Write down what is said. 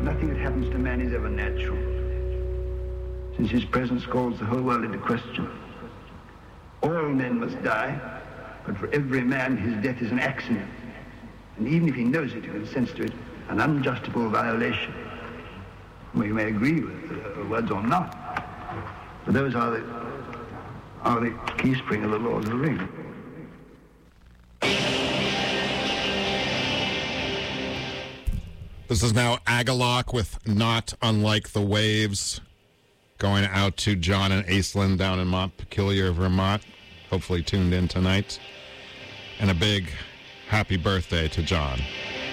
Nothing that happens to man is ever natural, since his presence calls the whole world into question. All men must die, but for every man his death is an accident. And even if he knows it, he consents to it, an unjustifiable violation. Well, you may agree with the words or not, but those are the key spring of the laws of the ring. This is now Agalloch with Not Unlike the Waves, going out to John and Aislinn down in Montpelier, Vermont, hopefully tuned in tonight. And a big happy birthday to John.